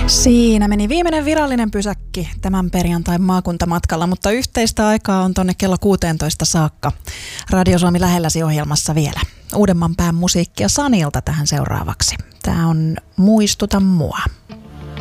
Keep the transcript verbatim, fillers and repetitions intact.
Siinä meni viimeinen virallinen pysäkki tämän perjantain maakuntamatkalla, mutta yhteistä aikaa on tonne kello kuusitoista saakka. Radio Suomi lähelläsi ohjelmassa vielä. Uudemman pään musiikkia Sanilta tähän seuraavaksi. Tää on Muistuta mua.